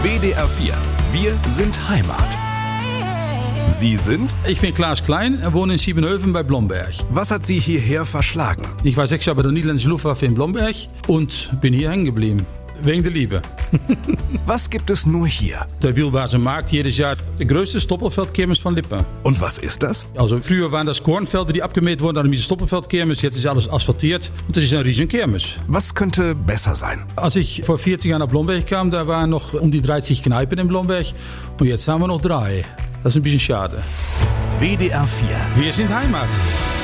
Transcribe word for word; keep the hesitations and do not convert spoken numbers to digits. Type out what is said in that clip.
W D R vier. Wir sind Heimat. Sie sind? Ich bin Klaas Klein und wohne in Siebenhöfen bei Blomberg. Was hat Sie hierher verschlagen? Ich war sechs Jahre bei der niederländischen Luftwaffe in Blomberg und bin hier hängen geblieben. Wegen der Liebe. Was gibt es nur hier? Der Wielbazer maakt jedes Jahr de größte Stoppelfeldkermis von Lippen. Und was ist das? Also früher waren das Kornfelder, die abgemäht wurden an diese Stoppelfeldkermis. Jetzt ist alles asphaltiert und das ist ein riesen Kermis. Was könnte besser sein? Als ich vor vierzig Jahren nach Blomberg kam, da waren noch um die dreißig Kneipen in Blomberg. Und jetzt haben wir noch drei. Das ist ein bisschen schade. W D R vier. Wir sind Heimat.